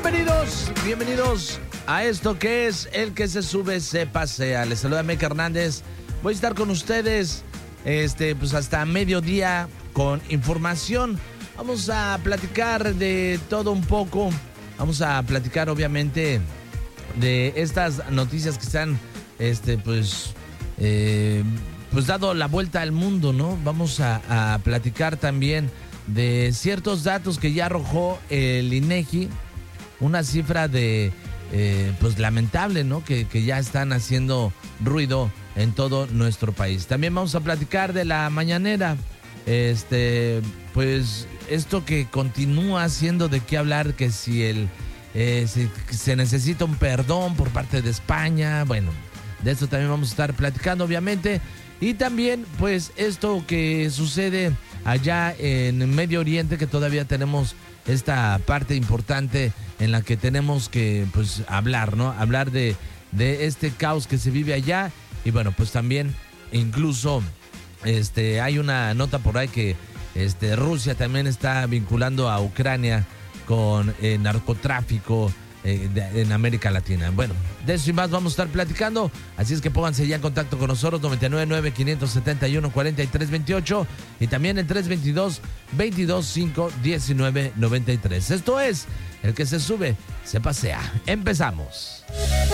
Bienvenidos a esto que es El que se sube se pasea. Les saluda Meca Hernández. Voy a estar con ustedes pues hasta mediodía con información. Vamos a platicar de todo un poco. Vamos a platicar obviamente de estas noticias que están pues dado la vuelta al mundo, ¿no? Vamos a platicar también de ciertos datos que ya arrojó el INEGI. Una cifra de, pues lamentable, ¿no? Que ya están haciendo ruido en todo nuestro país. También vamos a platicar de la mañanera. Pues esto que continúa siendo de qué hablar, que si se necesita un perdón por parte de España. Bueno, de esto también vamos a estar platicando, obviamente. Y también, pues, esto que sucede allá en Medio Oriente, que todavía tenemos esta parte importante en la que tenemos que, pues, hablar, ¿no? Hablar de este caos que se vive allá. Y bueno, pues también, incluso, hay una nota por ahí que Rusia también está vinculando a Ucrania con narcotráfico en América Latina. Bueno, de eso y más vamos a estar platicando, así es que pónganse ya en contacto con nosotros, 999-571-4328 y también el 322-225-1993. Esto es El que se sube se pasea. Empezamos.